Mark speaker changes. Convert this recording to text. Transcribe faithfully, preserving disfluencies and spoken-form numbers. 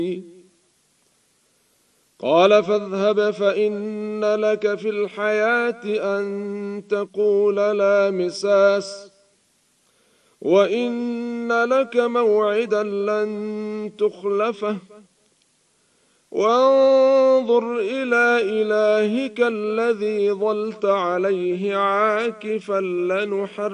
Speaker 1: قال فاذهب فإن لك في الحياة أن تقول لا مساس وإن لك موعدا لن تخلفه وانظر إلى إلهك الذي ظلت عليه عاكفا لنحرقنه